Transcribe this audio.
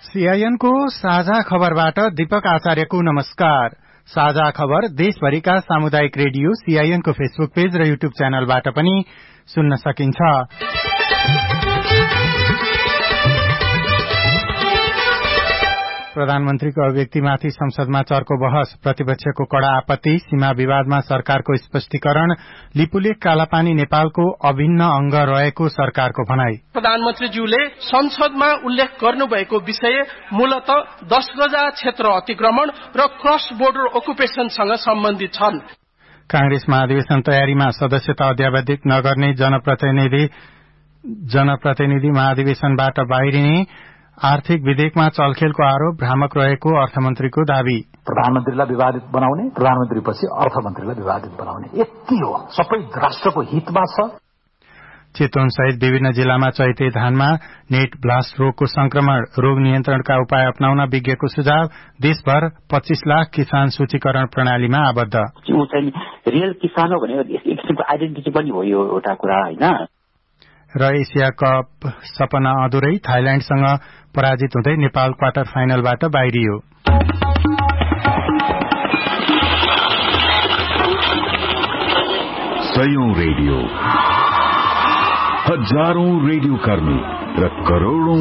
CIN को साझा खबरबाट दीपक आचार्यको नमस्कार। साझा खबर देशभरिका सामुदायिक रेडियो सीआईएन को फेसबुक पेज र युट्युब च्यानलबाट पनि सुन्न सकिन्छ। प्रधानमन्त्रीको अभिव्यक्तिमाथि संसदमा चर्को बहस, प्रतिपक्षको कड़ा आपत्ति, सीमा विवादमा सरकारको स्पष्टीकरण, लिपुलेख कालापानी नेपालको अभिन्न अंग रहेको सरकारको भनाई। प्रधानमन्त्रीज्यूले संसदमा उल्लेख गर्नुभएको विषय मूलत 10 गजा क्षेत्र अतिक्रमण र क्रस बोर्डर ओकुपेशनसँग सम्बन्धित छन्। कांग्रेस महाधिवेशन तयारीमा सदस्यता अध्यावधिक नगर्ने जनप्रतिनिधि महाधिवेशनबाट बाहिरिने, आर्थिक विधेयकमा चलखेलको आरोप भ्रामक रहेको अर्थमन्त्रीको दावी। प्रधानमन्त्रीलाई विवादित बनाउने, प्रधानमन्त्रीपछि अर्थमन्त्रीलाई विवादित बनाउने, यति हो। सबै राष्ट्रको हितमा छ। चितवन सहित विभिन्न जिल्लामा चैते धानमा नेट ब्लास्ट रोगको संक्रमण, रोग नियन्त्रणका उपाय अपनाउन विज्ञको सुझाव। देशभर 25 लाख किसान सूचीकरण प्रणालीमा आबद्ध। ऊ चाहिँ रियल किसान हो भने एक किसिमको आइडेन्टिटी पनि हो यो एउटा कुरा हैन। र एशिया कप सपना अधुरै, थाइल्याण्डसँग पराजित हुँदै नेपाल क्वार्टर फाइनलबाट बाहिरियो। सयौं रेडियो, हजारौं रेडियो कर्मी र करोड़ौं